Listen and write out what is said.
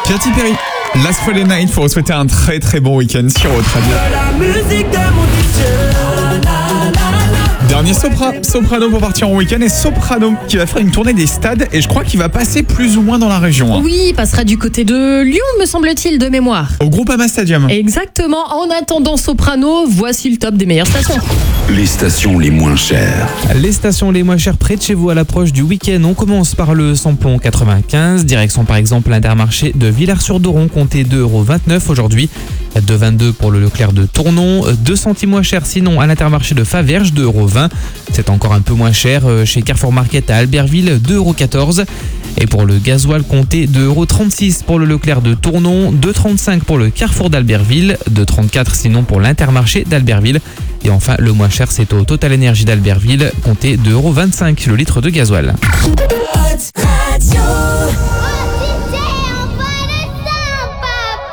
Katy Perry, Last Friday Night, pour vous souhaiter un très très bon week-end sur votre radio. Dernier soprano pour partir en week-end, et soprano qui va faire une tournée des stades, et je crois qu'il va passer plus ou moins dans la région. Hein. Oui, il passera du côté de Lyon, me semble-t-il, de mémoire. Au Groupama Stadium. Exactement. En attendant soprano, voici le top des meilleures stations. Les stations les moins chères. Les stations les moins chères près de chez vous à l'approche du week-end. On commence par le samplon 95, direction par exemple l'Intermarché de Villars-sur-Doron, comptez 2,29€ aujourd'hui. 2,22€ pour le Leclerc de Tournon, 2 centimes moins cher sinon à l'Intermarché de Faverges, 2,20€. C'est encore un peu moins cher chez Carrefour Market à Albertville, 2,14€. Et pour le gasoil, comptez 2,36€ pour le Leclerc de Tournon, 2,35€ pour le Carrefour d'Albertville, 2,34€ sinon pour l'Intermarché d'Albertville. Et enfin, le moins cher, c'est au Total Énergie d'Albertville, comptez 2,25€ le litre de gasoil. Hot Radio.